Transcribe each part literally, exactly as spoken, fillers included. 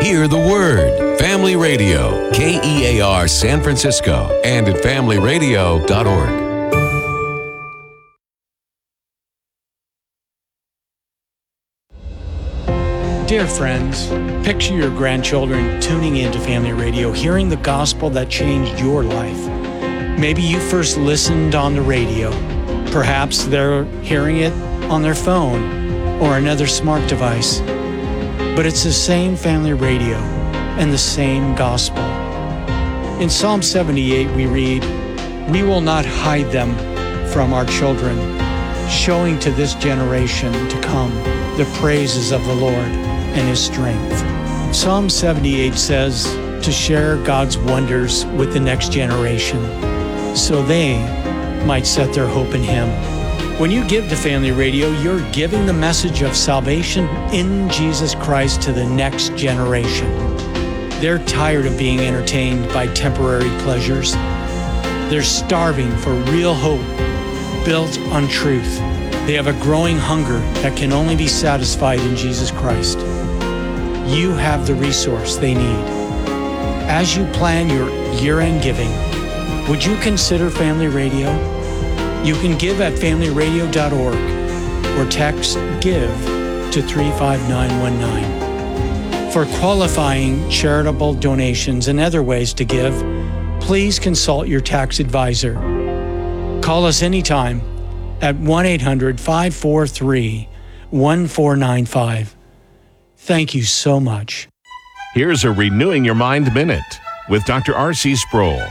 Hear the Word. Family Radio, K E A R San Francisco, and at family radio dot org. Dear friends, picture your grandchildren tuning into Family Radio, hearing the gospel that changed your life. Maybe you first listened on the radio. Perhaps they're hearing it on their phone or another smart device. But it's the same Family Radio and the same gospel. In Psalm seventy-eight we read, "We will not hide them from our children, showing to this generation to come the praises of the Lord and His strength." Psalm seventy-eight says to share God's wonders with the next generation so they might set their hope in Him. When you give to Family Radio, you're giving the message of salvation in Jesus Christ to the next generation. They're tired of being entertained by temporary pleasures. They're starving for real hope built on truth. They have a growing hunger that can only be satisfied in Jesus Christ. You have the resource they need. As you plan your year-end giving, would you consider Family Radio? You can give at family radio dot org or text GIVE to three five nine one nine. For qualifying charitable donations and other ways to give, please consult your tax advisor. Call us anytime at one eight hundred five four three one four nine five. Thank you so much. Here's a Renewing Your Mind Minute with Doctor R C Sproul.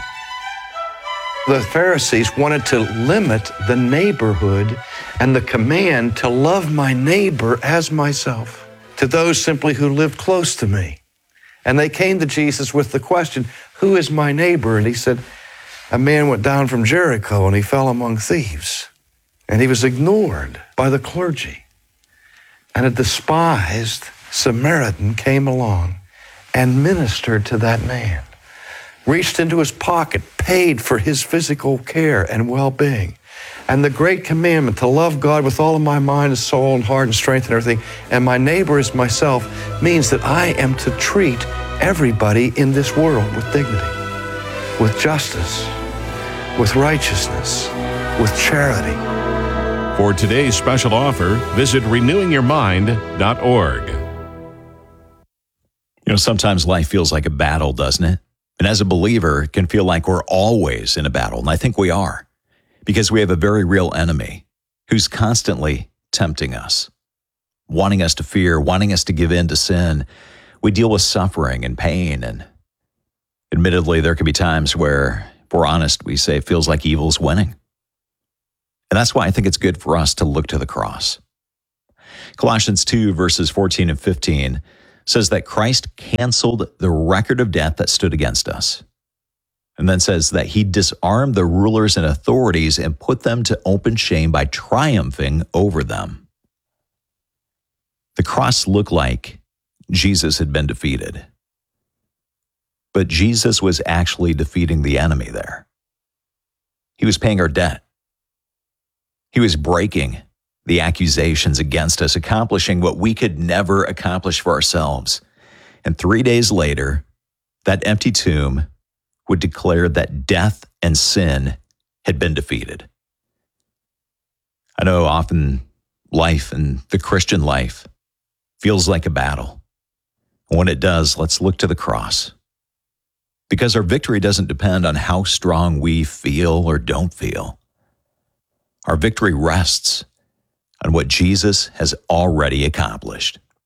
The Pharisees wanted to limit the neighborhood and the command to love my neighbor as myself to those simply who live close to me. And they came to Jesus with the question, "Who is my neighbor?" And He said, "A man went down from Jericho and he fell among thieves. And he was ignored by the clergy. And a despised Samaritan came along and ministered to that man, reached into his pocket, paid for his physical care and well-being. And the great commandment to love God with all of my mind and soul and heart and strength and everything, and my neighbor as myself, means that I am to treat everybody in this world with dignity, with justice, with righteousness, with charity." For today's special offer, visit renewing your mind dot org. You know, sometimes life feels like a battle, doesn't it? And as a believer, it can feel like we're always in a battle. And I think we are, because we have a very real enemy who's constantly tempting us, wanting us to fear, wanting us to give in to sin. We deal with suffering and pain. And admittedly, there can be times where, if we're honest, we say it feels like evil's winning. And that's why I think it's good for us to look to the cross. Colossians two, verses fourteen and fifteen says that Christ canceled the record of debt that stood against us. And then says that He disarmed the rulers and authorities and put them to open shame by triumphing over them. The cross looked like Jesus had been defeated. But Jesus was actually defeating the enemy there. He was paying our debt. He was breaking the accusations against us, accomplishing what we could never accomplish for ourselves. And three days later, that empty tomb would declare that death and sin had been defeated. I know often life and the Christian life feels like a battle. And when it does, let's look to the cross. Because our victory doesn't depend on how strong we feel or don't feel. Our victory rests on what Jesus has already accomplished.